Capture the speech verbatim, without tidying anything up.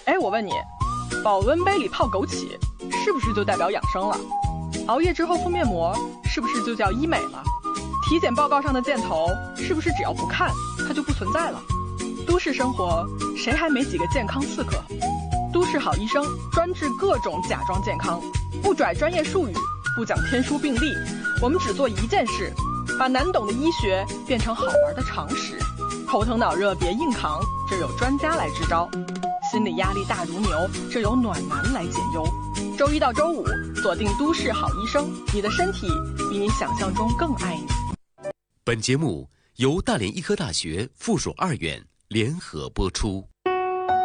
哎，我问你，保温杯里泡枸杞，是不是就代表养生了？熬夜之后敷面膜，是不是就叫医美了？体检报告上的箭头，是不是只要不看，它就不存在了？都市生活，谁还没几个健康刺客？都市好医生专治各种假装健康，不拽专业术语，不讲天书病例，我们只做一件事，把难懂的医学变成好玩的常识。头疼脑热别硬扛，这有专家来支招；心理压力大如牛，这有暖男来解忧。周一到周五锁定都市好医生，你的身体比你想象中更爱你。 本节目由大连医科大学附属二院联合播出。